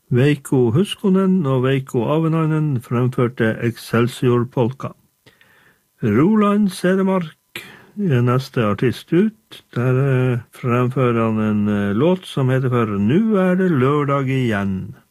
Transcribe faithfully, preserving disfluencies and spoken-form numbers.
Veikko Huskonen og Veikko Avanainen fremførte Excelsior Polka. Roland Sedemark er neste artist ut. Der fremfører han en låt som heter for «Nu er det lørdag igjen».